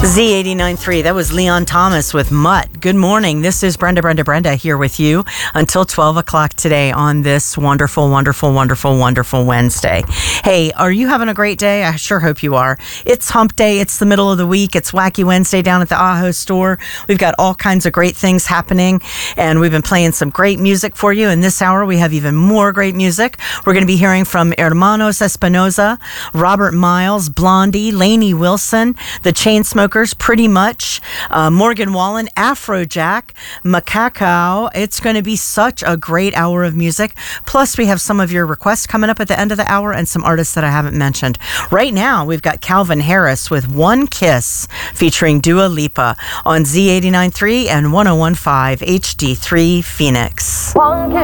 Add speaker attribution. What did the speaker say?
Speaker 1: Z89.3, that was Leon Thomas with Mutt. Good morning. This is Brenda here with you until 12 o'clock today on this wonderful Wednesday. Hey, are you having a great day? I sure hope you are. It's hump day. It's the middle of the week. It's Wacky Wednesday down at the Aho store. We've got all kinds of great things happening, and we've been playing some great music for you. In this hour, we have even more great music. We're going to be hearing from Hermanos Espinosa, Robert Miles, Blondie, Lainey Wilson, the Chainsmokers, Pretty Much, Morgan Wallen, Afrojack, Macacao. It's going to be such a great hour of music. Plus, we have some of your requests coming up at the end of the hour and some artists that I haven't mentioned. Right now, we've got Calvin Harris with One Kiss featuring Dua Lipa on Z89.3 and 101.5 HD3 Phoenix.
Speaker 2: One kiss.